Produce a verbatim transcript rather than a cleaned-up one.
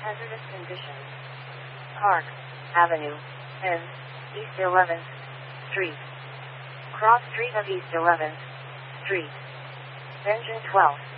hazardous conditions. Park Avenue and East eleventh Street. Cross Street of East eleventh Street. Engine twelve.